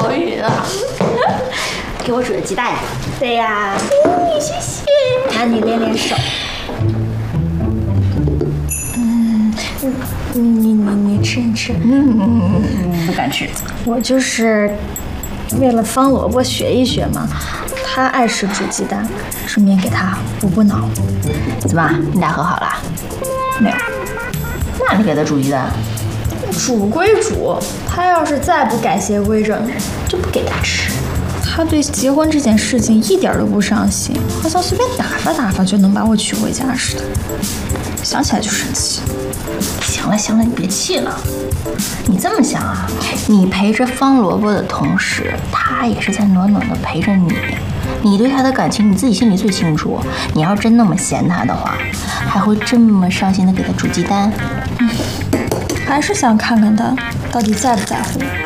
无语了。给我煮的鸡蛋呀？ 对呀。 谢谢。 那你练练手。你吃你吃。 不敢吃。 我就是为了方萝卜学一学嘛，他爱吃煮鸡蛋，顺便给他补脑。 怎么，你俩和好了？ 没有。 那你给他煮鸡蛋？ 煮归煮，他要是再不改邪归正， 就不给他吃。 他对结婚这件事情一点都不上心，好像随便打发打发就能把我娶回家似的，想起来就生气。 行了行了，你别气了。你这么想啊，你陪着方萝卜的同时，他也是在暖暖的陪着你。你对他的感情你自己心里最清楚。你要真那么嫌他的话，还会这么伤心的给他煮鸡蛋？ 还是想看看他到底在不在乎我。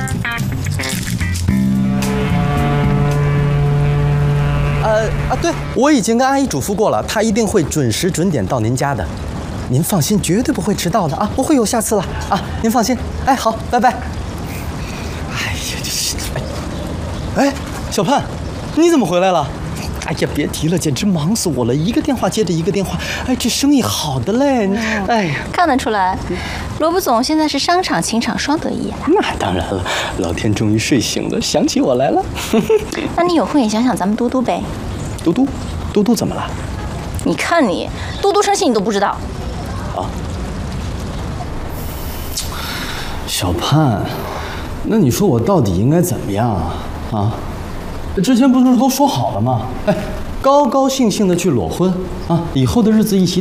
对，我已经跟阿姨嘱咐过了，她一定会准时准点到您家的。您放心，绝对不会迟到的啊，不会有下次了啊，您放心。哎，好，拜拜。哎呀，这是，哎，小盼，你怎么回来了？哎呀，别提了，简直忙死我了，一个电话接着一个电话。哎，这生意好的嘞，哎呀， 看得出来，罗卜总现在是商场情场双得意啊。 那当然了，老天终于睡醒了，想起我来了。 那你有空也想想咱们嘟嘟呗。 嘟嘟怎么了？ 你看你，嘟嘟生气你都不知道。 啊，小盼，那你说我到底应该怎么样啊？啊，之前不是都说好了吗？哎，高高兴兴的去裸婚啊，以后的日子一起